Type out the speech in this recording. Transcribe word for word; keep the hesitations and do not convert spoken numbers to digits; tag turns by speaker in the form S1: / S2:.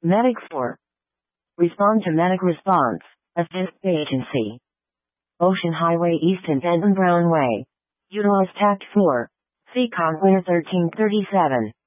S1: Medic four. Respond to medic response. Assist agency. Ocean Highway East and Denton Brown Way. Utilize Tact four. Seacom Winner thirteen thirty-seven.